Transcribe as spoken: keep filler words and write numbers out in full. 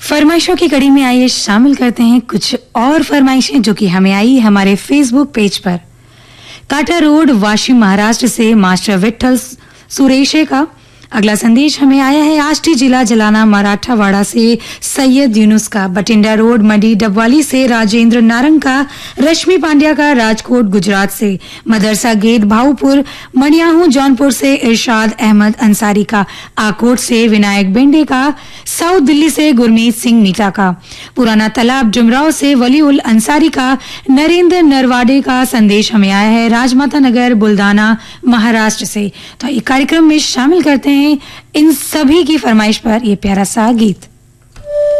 फरमाइशों की कड़ी में आइए शामिल करते हैं कुछ और फरमाइशें जो कि हमें आई हमारे फेसबुक पेज पर। काटा रोड, वाशिम, महाराष्ट्र से मास्टर विठल सुरेशे का अगला संदेश हमें आया है आष्टी जिला जलाना मराठावाड़ा से सैयद यूनुस का। बटिंडा रोड, मडी डबवाली से राजेंद्र नारंग का। रश्मि पांड्या का राजकोट गुजरात से। मदरसा गेट, भाऊपुर, मणियाहू जौनपुर से इरशाद अहमद अंसारी का। आकोट से विनायक बेंडे का। साउथ दिल्ली से गुरमीत सिंह मीटा का। पुराना तालाब डुमराव से वली उल अंसारी का। नरेंद्र नरवाडे का संदेश हमें आया है राजमाता नगर, बुल्दाना, महाराष्ट्र से। तो ये कार्यक्रम में शामिल करते हैं इन सभी की फरमाइश पर ये प्यारा सा गीत।